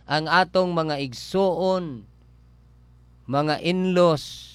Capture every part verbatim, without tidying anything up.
ang atong mga igsoon, mga inlos,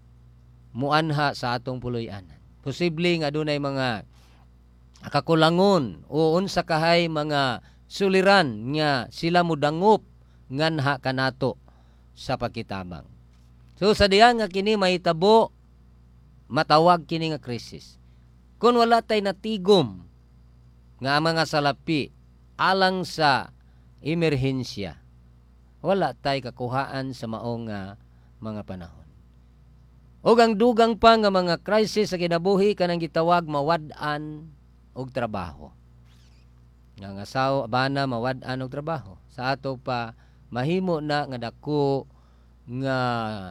muanha sa atong puloy-anan. Posible nga adunay mga kakulangon o unsa kahay mga suliran nga sila mudangop nganha kanato sa pagkitabang. So sa diha nga kini mahitabo, matawag kini nga krisis. Kung wala tay natigom nga mga salapi alang sa emerhensya, wala tay kakuhaan sa maong nga mga panahon. O ang dugang pa nga mga krisis sa kinabuhi kanang gitawag mawad-an og trabaho. Nga asawa bana mawad-an og trabaho. Sa ato pa mahimo na nga dako nga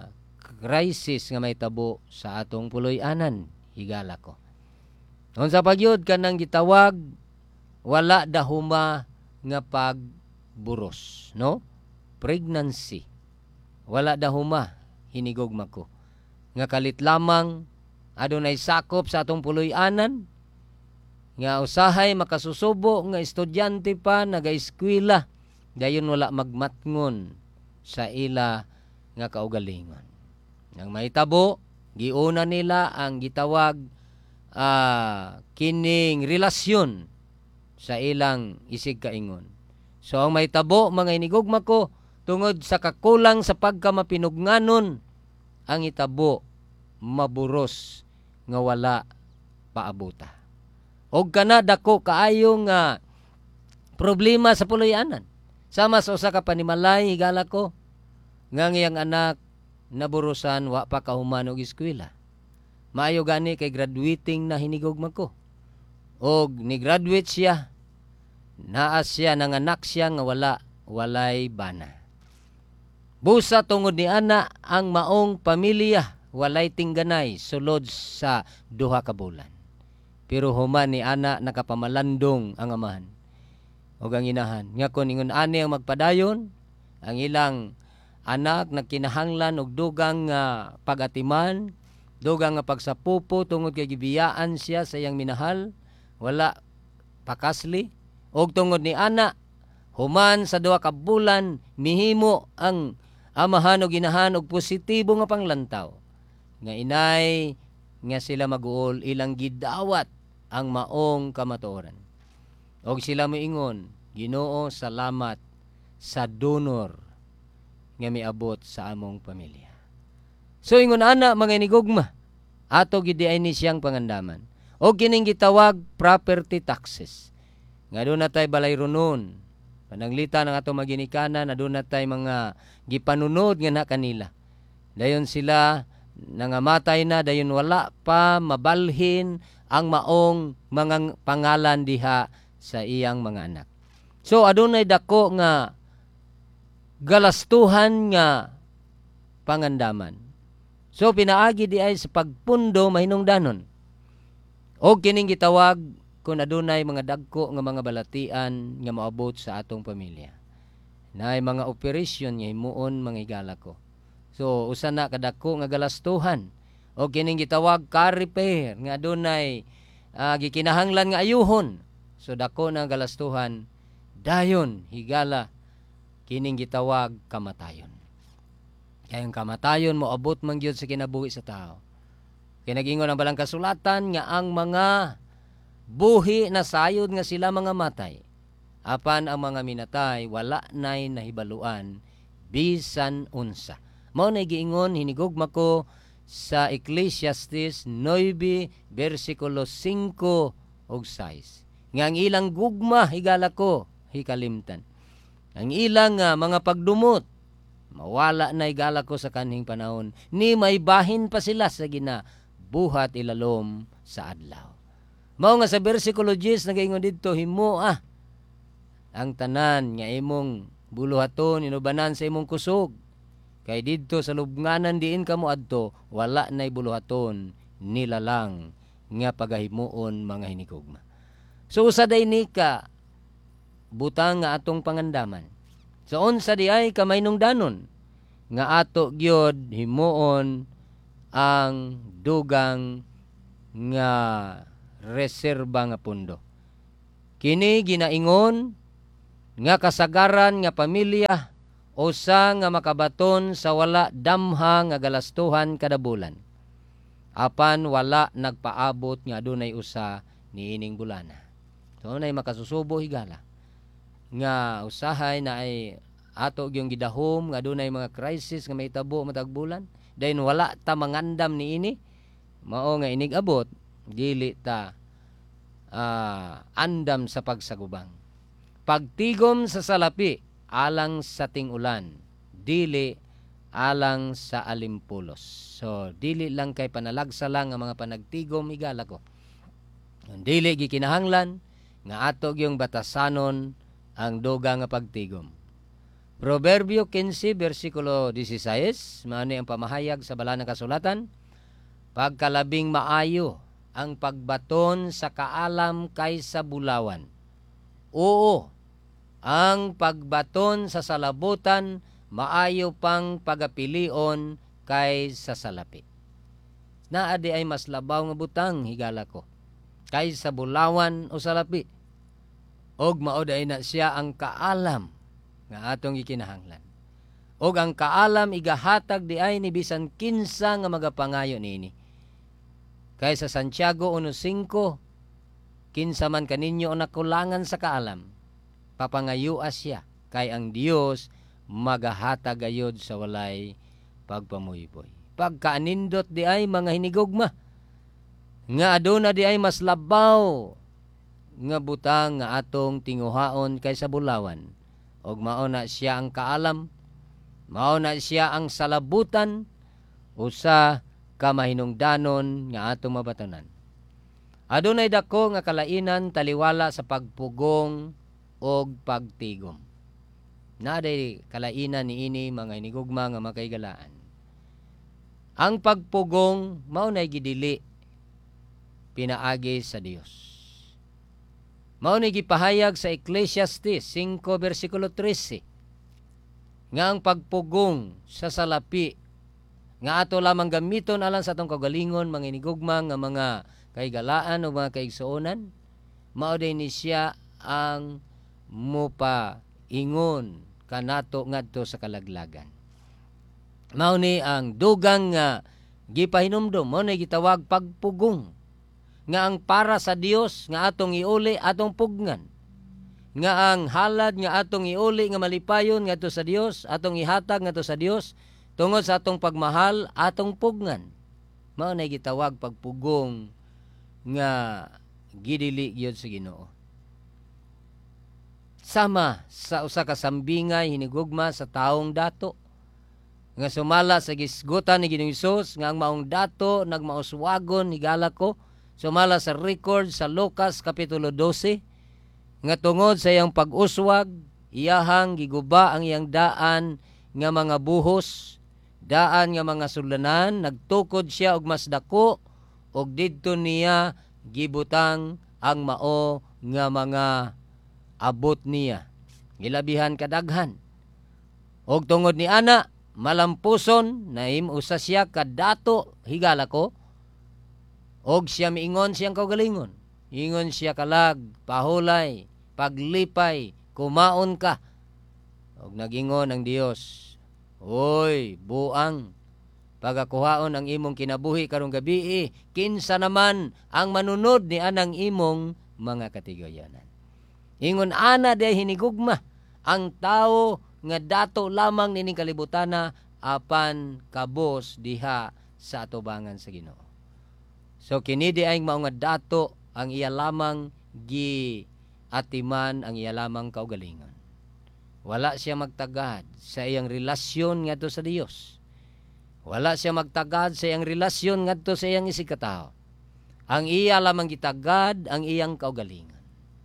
krisis nga may tabo sa atong puloy-anan, higala ko. Unsa pagyud kanang gitawag wala dahuma nga pagburos, no? Pregnancy. Wala dahuma hinigugma ko. Nga kalit lamang adunay sakop sa atong puloy-anan, nga usahay makasusubo nga estudyante pa naga-eskwela, dayon wala magmatngon sa ila nga kaugalingon. Nang mahitabo, giuna nila ang gitawag uh, kining relasyon sa ilang isig kaingon. So ang mahitabo, mga inigugma ko, tungod sa kakulang sa pagkamapinugnanon, ang itabo maburos nga wala paabuta. Og kana dako kaayo nga problema sa puloy-anan. Sama sa usa ka panimalay, higala ko, nga ngiyang anak naburusan wa pa kahuman og eskwela. Maayo gani kay graduating na hinigugma ko. Og ni graduate siya, naa siya nanganak siya nga wala walay bana. Busa tungod ni ana ang maong pamilya walay tingganay sulod sa duha ka bulan. Pero human ni ana nakapamalandong ang amahan o ang inahan. Nga kung ingon ani ang magpadayon, ang ilang anak na kinahanglan og dugang nga uh, pagatiman, dugang nga pagsapupo tungod kay gibiyaan siya sa iyang minahal, wala pakasli. Og tungod ni ana, human sa duha ka bulan, mihimo ang amahan og inahan og positibo nga panglantaw. Nga inay nga sila mag-uol ilang gidawat ang maong kamatuoran. Og sila moingon, Ginoo salamat sa donor nga miabot sa among pamilya. So ingon ana mga inigugma, ato gid ay ni siyang pangandaman. Og kining gitawag property taxes. Nga doon na tayo balay runon. Pananglita ng ato maginikanan na doon na tayo mga gipanunod nga na kanila. Dayon sila nangamatay na, dayon wala pa mabalhin ang maong mga pangalan diha sa iyang mga anak. So adunay dako nga galastuhan nga pangandaman. So pinaagi di ay sa pagpundo mahinungdanon. O kining gitawag kung adunay mga dagko nga mga balatian nga moabot sa atong pamilya. Naay mga operasyon nga himuon mga higala ko. So usa na kadako nga galastuhan. O kining gitawag car repair nga adunay uh, gikinahanglan nga ayuhon. So dako na galastuhan dayon higala kining gitawag kamatayon. Kayong kamatayon moabot man gyud sa kinabuhi sa tao. Kay nag-ingon ang balang kasulatan nga ang mga buhi na sayod nga sila mga matay. Apan ang mga minatay wala nay nahibaluan bisan unsa. Mao na giingon hinigugma ko sa Ecclesiastes nine versikulo five ug six. Nga ang ilang gugma higala ko hikalimtan. Ang ilang uh, mga pagdumot mawala na higala ko sa kanhing panahon ni may bahin pa sila sa gina buhat ilalom sa adlaw. Mao nga sa versikulo ten nagaingon didto himo ah ang tanan nga imong buluhaton inubanan sa imong kusog kay didto sa lubnganan diin kamo adto wala nay buluhaton nila lang nga pagahimuon mga hinigugma. So usa day ni ka butang nga atong pangandaman. So unsa di ay kamaynungdanon nga ato gyud himuon ang dugang nga reserba nga pundo. Kini ginaingon nga kasagaran nga pamilya usa nga makabaton sa wala damha nga galastuhan kada bulan. Apan wala nagpaabot nga adunay usa niining bulana. So nay makasusubo higala nga usahay na ay ato yung gidahom nga adunay mga crisis nga mahitabo matag bulan. Dahil wala ta mangandam niini, mao nga inig abot dili ta uh, andam sa pagsagubang. Pagtigom sa salapi alang sa ting-ulan, dili alang sa alimpulos. So dili lang kay panalagsa lang ang mga panagtigom higala ko. Dili gikinahanglan nga ato yung batasanon ang duga nga pagtigom. Proverbio fifteen versikulo sixteen, mao ni ang pamahayag sa bala nga kasulatan, pagkalabing maayo ang pagbaton sa kaalam kaysa bulawan. Oo, ang pagbaton sa salabutan maayo pang pagapilion kaysa salapi. Naadi ay mas labaw nga butang higala ko kaysa bulawan o salapi. Og mao day na siya ang kaalam nga atong gikinahanglan. Og ang kaalam igahatag di ay ni bisan kinsa nga magapangayo niini. Kaysa Santiago one five, kinsa man kaninyo ang nakulangan sa kaalam, papangayua siya kay ang Dios magahatag gayud sa walay pagpamuyboy. Pagkaanindot di ay mga hinigugma nga aduna di ay mas labaw nga butang nga atong tinguhaon kaysa bulawan. Og mao na siya ang kaalam, mao na siya ang salabutan, usa ka mahinungdanon nga atong mabatanan. Adunay dako nga kalainan taliwala sa pagpugong og pagtigom. Naday kalainan niini mga hinigugma nga makaigalaan. Ang pagpugong mao nay gidili pinaagi sa Dios. Mao ni gipahayag sa Ecclesiastes five versikulo thirteen nga ang pagpugong sa salapi nga ato lamang gamiton alang sa atong kagalingon mga hinigugma nga mga kaigalaan o mga kaigsuonan, mao day ni siya ang mupa ingon kanato ngadto sa kalaglagan. Mao ni ang dugang nga gipahinumdom, mao ni gitawag pagpugong, nga ang para sa Dios nga atong iuli atong pugnan, nga ang halad nga atong iuli nga malipayon ngadto sa Dios, atong ihatag ngadto sa Dios tungod sa atong pagmahal atong pugnan. Mao na gitawag pagpugong nga gidili gyud sa Ginoo. Sama sa usa ka sambingay hinigugma sa taong dato nga sumala sa gisgutan ni Ginoong Hesus nga ang maong dato nagmauswagon higala ko, sumala sa record sa Lucas kapitulo twelve nga tungod sa iyang pag-uswag iyahang giguba ang iyang daan nga mga buhos, daan nga mga sulanan, nagtukod siya og mas dako og didto niya gibutang ang mao nga mga abot niya, gilabihan kadaghan. Og tungod ni ana malampuson naim usa siya kadato higala ko, og siya miingon siyang kaugalingon, ingon siya kalag, pahulay, paglipay, kumaon ka. Og nagingon ang Dios, oy buang, pagakuhaon ang imong kinabuhi karong gabi, kinsa naman ang manunod ni anang imong mga katigayanan. Ingon ana day hinigugma ang tao nga dato lamang nining kalibutana apan kabos diha sa atubangan sa Ginoo. So kini di ay mao nga dato ang iya lamang gi atiman ang iya lamang kaugalingon. Wala siya magtagad sa iyang relasyon ngadto sa Dios. Wala siya magtagad sa iyang relasyon ngadto sa iyang isikatawo. Ang iya lamang gitagad ang iyang kaugalingon.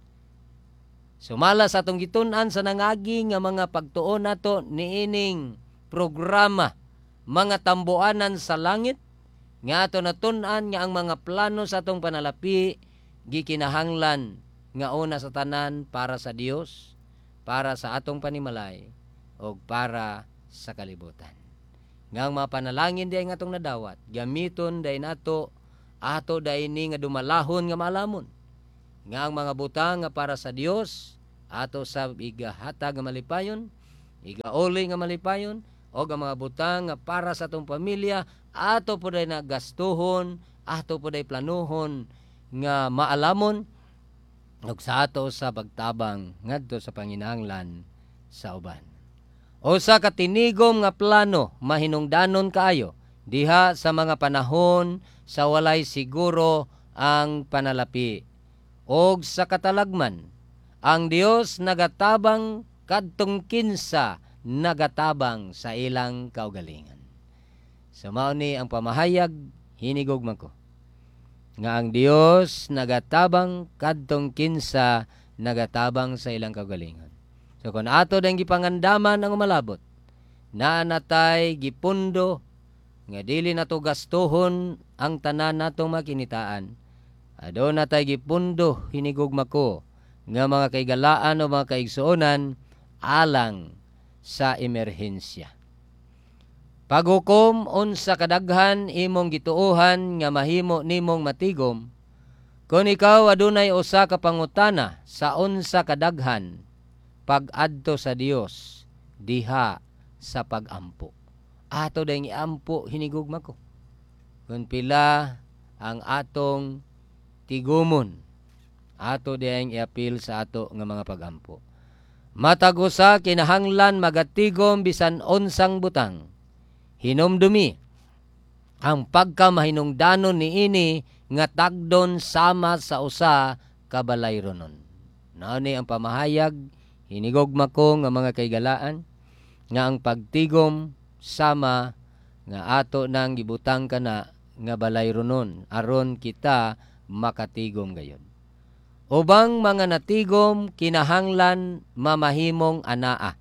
Sumala sa atong gitun-an sa nangagi nga mga pagtuon nato niining programa, mga tambuanan sa langit, nga ato natun-an nga ang mga plano sa atong panalapi gikinahanglan nga una sa tanan para sa Dios, para sa atong panimalay o para sa kalibutan. Nga ang mga panalangin di nga atong nadawat, gamiton day nato ato day ni nga dumalahon nga malamon. Nga ang mga butang nga para sa Dios ato sa igahatag nga malipayon, igauli nga malipayon, o ang mga butang nga para sa atong pamilya, ato po day nagastuhon, ato po day planuhon nga maalamon, ug sa ato sa pagtabang ngadto sa panginahanglan sa uban. O sa katinigom nga plano, mahinungdanon kaayo, diha sa mga panahon sa walay siguro ang panalapi. Og sa katalagman, ang Dios nagatabang kadtong kinsa nagatabang sa ilang kaugalingan. So mao ni ang pamahayag hinigugma ko nga ang Dios nagatabang kadtong kinsa nagatabang sa ilang kaugalingan. So kung ato dang gipangandaman ang umalabot, naa natay gipundo nga dili nato gastuhon ang tanan natong makinitaan. Adto natay gipundo hinigugma ko nga mga kaigalaan o mga kaigsuonan alang sa emerhensya. Paghukom unsa kadaghan imong gituohan nga mahimo nimong matigom, kung ikaw adunay usa ka pangutana sa unsa kadaghan pag-adto sa Dios diha sa pag-ampo. Ato dayng iampo hinigugma ko. Kung pila ang atong tigumon, ato dayng iapil sa ato nga mga pag-ampo. Matag usa kinahanglan magatigom bisan unsang butang. Hinumdumi ang pagkamahinungdanon niini nga tagdon sama sa usa ka balayronon. Nao ni ang pamahayag hinigugma ko nga mga kaigalaan nga ang pagtigom sama nga ato nang gibutang kana nga balayronon aron kita makatigom gayon. Ubang mga natigom kinahanglan mamahimong anaa,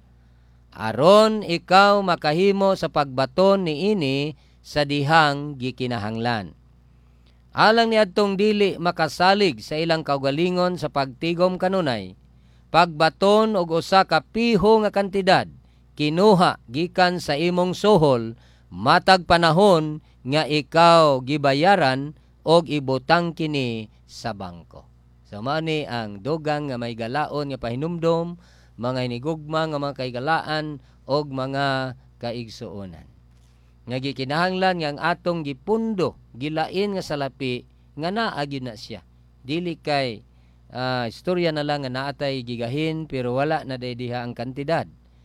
aron ikaw makahimo sa pagbaton niini sa dihang gikinahanglan. Alang ni adtong dili makasalig sa ilang kaugalingon sa pagtigom kanunay, pagbaton og usa ka piho nga kantidad kinuha gikan sa imong suhol matag panahon nga ikaw gibayaran og ibutang kini sa bangko. So mani ang dugang nga may galaon nga pahinumdom, mga hinigugma nga mga kaigalaan og mga kaigsuonan. Nga gikinahanglan nga ang atong gipundo, gilain nga salapi nga naa gyud na siya. Dili kay uh, istorya na lang nga naatay gigahin pero wala na day diha ang kantidad.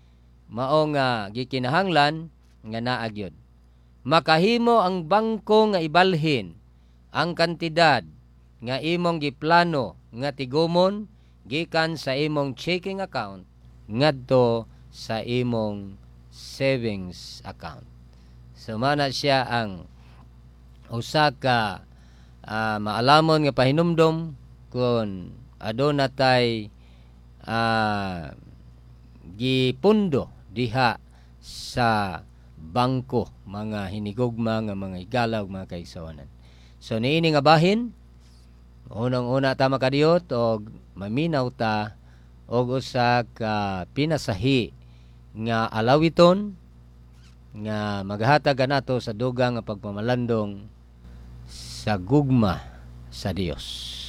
Mao nga gikinahanglan nga naa gyud. Makahimo ang bangko nga ibalhin ang kantidad nga imong giplano nga tigumon gikan sa imong checking account ngadto sa imong savings account. So mana siya ang usa ka uh, maalamon nga pahinumdom kung aduna tay uh, gipundo diha sa bangko mga hinigugma nga mga igalaw mga kaigsuonan. So niini nga bahin unang-una ta makadiyot og maminaw ta og usa ka pinasahi nga alawiton nga maghatag nato sa dugang nga pagpamalandong sa gugma sa Dios.